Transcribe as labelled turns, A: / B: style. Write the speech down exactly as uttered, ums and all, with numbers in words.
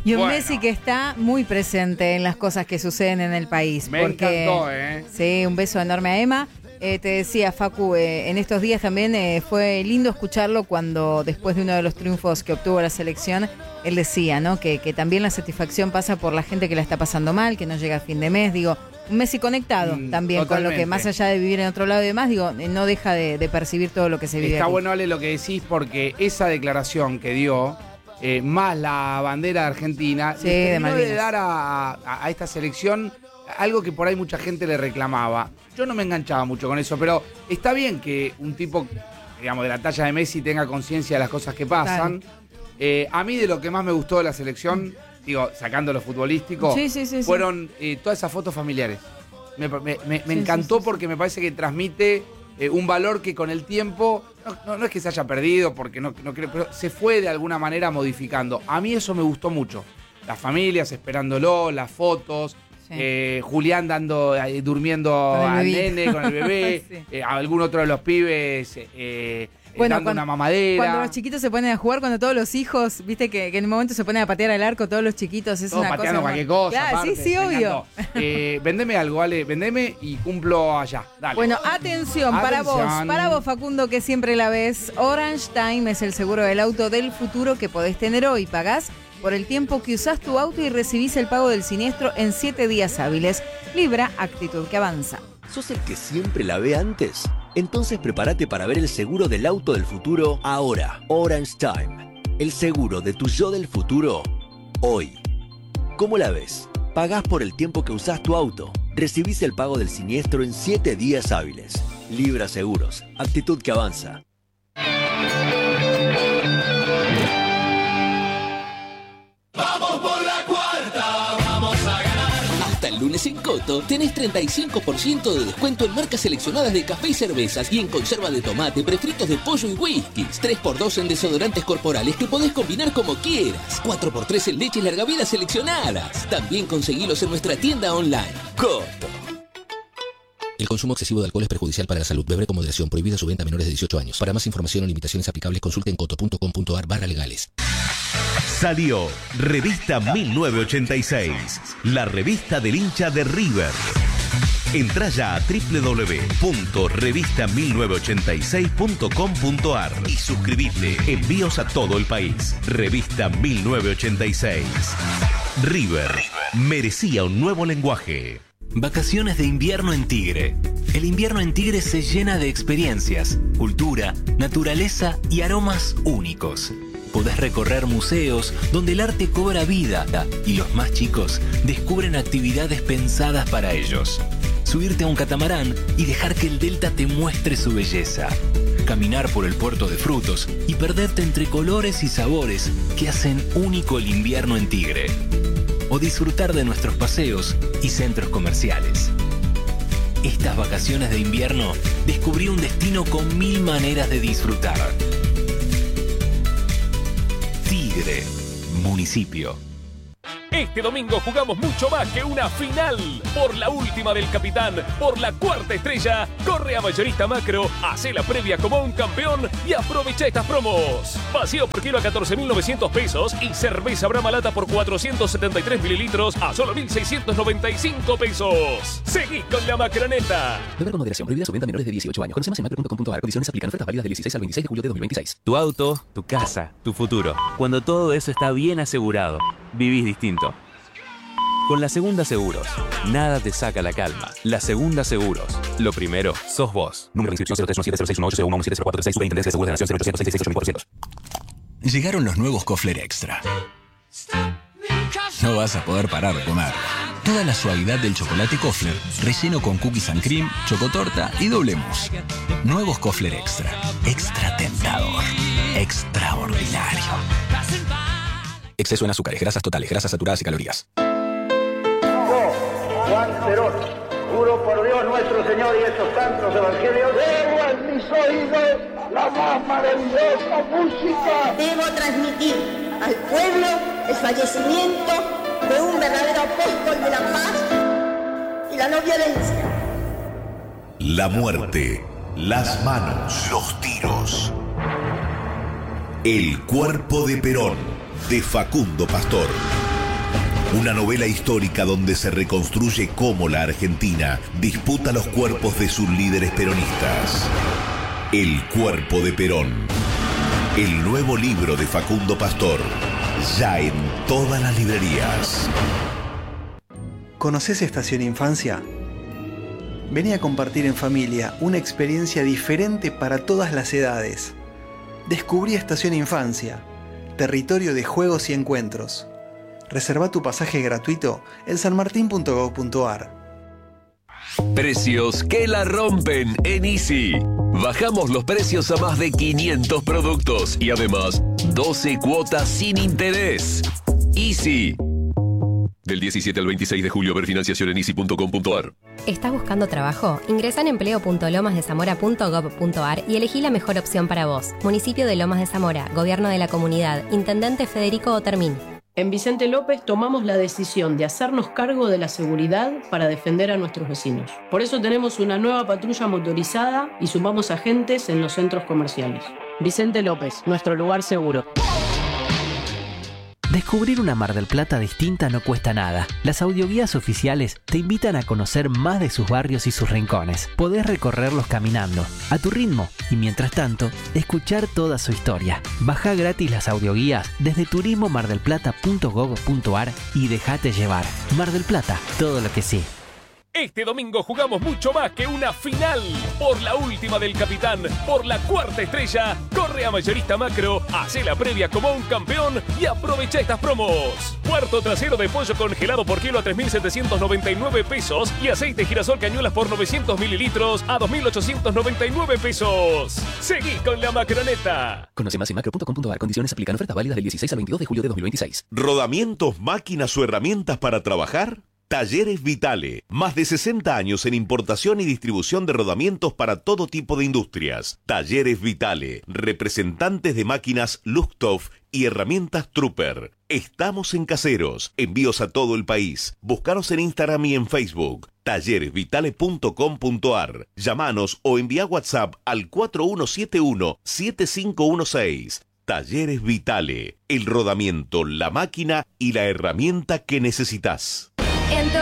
A: Y un
B: Bueno.
A: Messi que está muy presente en las cosas que suceden en el país.
B: Me
A: porque,
B: encantó, ¿eh?
A: Sí, un beso enorme a Emma. Eh, te decía, Facu, eh, en estos días también eh, fue lindo escucharlo cuando después de uno de los triunfos que obtuvo la selección, él decía, ¿no? Que, que también la satisfacción pasa por la gente que la está pasando mal, que no llega a fin de mes. Digo, un Messi conectado
B: Mm,
A: también
B: totalmente.
A: con lo que más allá de vivir en otro lado y demás, digo, eh, no deja de, de percibir todo lo que se vive
B: Está
A: aquí.
B: bueno, Ale, lo que decís, porque esa declaración que dio, eh, más la bandera de Argentina,
A: Sí,
B: le
A: de
B: terminó de
A: Malvinas.
B: dar a, a- a esta selección algo que por ahí mucha gente le reclamaba. Yo no me enganchaba mucho con eso, pero está bien que un tipo, digamos, de la talla de Messi tenga conciencia de las cosas que pasan. Eh, a mí de lo que más me gustó de la selección, digo, sacando lo futbolístico,
A: Sí, sí, sí, sí.
B: fueron eh, todas esas fotos familiares. Me, me- me- me
A: Sí,
B: encantó
A: sí, sí,
B: porque me parece que transmite eh, un valor que con el tiempo, no, no- no es que se haya perdido, porque no, no creo, pero se fue de alguna manera modificando. A mí eso me gustó mucho. Las familias esperándolo, las fotos,
A: Sí.
B: eh, Julián dando, eh, durmiendo
A: Con el
B: al
A: bebito.
B: nene, con el bebé,
A: Sí.
B: eh, algún otro de los pibes eh, eh,
A: Bueno,
B: dando
A: cuando-
B: una mamadera.
A: Cuando los chiquitos se ponen a jugar, cuando todos los hijos, viste que, que en un momento se ponen a patear al arco, todos los chiquitos, es
B: Todos
A: una
B: pateando
A: cosa.
B: cualquier
A: muy-
B: cosa.
A: Claro,
B: aparte,
A: sí, sí,
B: me
A: obvio.
B: encantó. Eh, vendeme algo, Ale, vendeme y cumplo allá. Dale.
A: Bueno, atención, para
B: Atención.
A: vos, para vos, Facundo, que siempre la ves, Orange Time es el seguro del auto del futuro que podés tener hoy. Pagás por el tiempo que usás tu auto y recibís el pago del siniestro en siete días hábiles. Libra, actitud que avanza.
C: ¿Sos el que siempre la ve antes? Entonces prepárate para ver el seguro del auto del futuro ahora. Orange Time. El seguro de tu yo del futuro hoy. ¿Cómo la ves? Pagás por el tiempo que usás tu auto. Recibís el pago del siniestro en siete días hábiles. Libra Seguros. Actitud que avanza.
D: Hasta el lunes en Coto tenés treinta y cinco por ciento de descuento en marcas seleccionadas de café y cervezas y en conserva de tomate, prefritos de pollo y whiskies. tres por dos en desodorantes corporales que podés combinar como quieras. cuatro por tres en leches larga vida seleccionadas. También conseguilos en nuestra tienda online. Coto. El consumo excesivo de alcohol es perjudicial para la salud. Beber con moderación. Prohibida su venta a menores de dieciocho años. Para más información o limitaciones aplicables, consulte en coto punto com punto ar barra legales.
E: Salió Revista mil novecientos ochenta y seis, la revista del hincha de River. Entrá ya a doble u doble u doble u punto revista mil novecientos ochenta y seis punto com punto ar y suscribite. Envíos a todo el país. Revista mil novecientos ochenta y seis. River merecía un nuevo lenguaje.
F: Vacaciones de invierno en Tigre. El invierno en Tigre se llena de experiencias, cultura, naturaleza y aromas únicos. Podés recorrer museos donde el arte cobra vida y los más chicos descubren actividades pensadas para ellos. Subirte a un catamarán y dejar que el delta te muestre su belleza. Caminar por el puerto de frutos y perderte entre colores y sabores que hacen único el invierno en Tigre. O disfrutar de nuestros paseos y centros comerciales. Estas vacaciones de invierno descubrí un destino con mil maneras de disfrutar. Tigre, municipio.
G: Este domingo jugamos mucho más que una final. Por la última del capitán, por la cuarta estrella, corre a Mayorista Macro, hace la previa como un campeón y aprovecha estas promos. Vacío por kilo a catorce mil novecientos pesos y cerveza Brahma Lata por cuatrocientos setenta y tres mililitros a solo mil seiscientos noventa y cinco pesos. Seguí con la macroneta.
D: Beber con moderación. Prohibida su venta a menores de dieciocho años. Conoce más en macro punto com punto ar. Condiciones aplican. Ofertas válidas del dieciséis al veintiséis de julio de dos mil veintiséis.
H: Tu auto, tu casa, tu futuro. Cuando todo eso está bien asegurado, vivís distinto. Con la Segunda Seguros, nada te saca la calma. La Segunda Seguros, lo primero, sos vos. Número de inscripción cero tres uno siete cero seis uno ocho cero uno uno siete cero cuatro tres seis. Superintendencia de Seguros de la Nación cero ochocientos seiscientos sesenta y ocho mil cuatrocientos.
I: Llegaron los nuevos Kofler Extra. No vas a poder parar de comer. Toda la suavidad del chocolate Kofler, relleno con cookies and cream, chocotorta y doble mousse. Nuevos Kofler Extra. Extra tentador. Extraordinario. Exceso en azúcares, grasas totales, grasas saturadas y calorías.
J: Juan Cerón, juro por Dios nuestro Señor y estos santos evangelios, debo en mis oídos la más maravillosa música.
K: Debo transmitir al pueblo el fallecimiento de un verdadero apóstol de la paz y la no violencia.
E: La muerte, las manos, los tiros. El cuerpo de Perón, de Facundo Pastor. Una novela histórica donde se reconstruye cómo la Argentina disputa los cuerpos de sus líderes peronistas. El cuerpo de Perón. El nuevo libro de Facundo Pastor. Ya en todas las librerías.
L: ¿Conoces Estación Infancia? Vení a compartir en familia una experiencia diferente para todas las edades. Descubrí Estación Infancia, territorio de juegos y encuentros. Reserva tu pasaje gratuito en sanmartin punto gob punto ar.
M: Precios que la rompen en Easy. Bajamos los precios a más de quinientos productos y además doce cuotas sin interés. Easy. Del diecisiete al veintiséis de julio, ver financiación en easy punto com punto ar.
N: ¿Estás buscando trabajo? Ingresa en empleo punto lomas de zamora punto gob punto ar y elegí la mejor opción para vos. Municipio de Lomas de Zamora, Gobierno de la Comunidad, Intendente Federico Otermín.
O: En Vicente López tomamos la decisión de hacernos cargo de la seguridad para defender a nuestros vecinos. Por eso tenemos una nueva patrulla motorizada y sumamos agentes en los centros comerciales. Vicente López, nuestro lugar seguro.
P: Descubrir una Mar del Plata distinta no cuesta nada. Las audioguías oficiales te invitan a conocer más de sus barrios y sus rincones. Podés recorrerlos caminando, a tu ritmo, y mientras tanto, escuchar toda su historia. Baja gratis las audioguías desde turismo mar del plata punto gob punto ar y dejate llevar. Mar del Plata, todo lo que sí.
G: Este domingo jugamos mucho más que una final. Por la última del capitán, por la cuarta estrella, corre a Mayorista Macro, hace la previa como un campeón y aprovecha estas promos. Cuarto trasero de pollo congelado por kilo a tres mil setecientos noventa y nueve pesos y aceite girasol cañuelas por novecientos mililitros a dos mil ochocientos noventa y nueve pesos. Seguí con la macroneta.
H: Conoce más en macro punto com punto ar. Condiciones aplican. Ofertas válidas del dieciséis al veintidós de julio de dos mil veintiséis.
E: ¿Rodamientos, máquinas o herramientas para trabajar? Talleres Vitale, más de sesenta años en importación y distribución de rodamientos para todo tipo de industrias. Talleres Vitale, representantes de máquinas Luxtoff y herramientas Trooper. Estamos en Caseros, envíos a todo el país. Búscanos en Instagram y en Facebook. talleres vitale punto com punto ar. Llámanos o envía WhatsApp al cuatro uno siete uno siete cinco uno seis. Talleres Vitale, el rodamiento, la máquina y la herramienta que necesitas.
N: En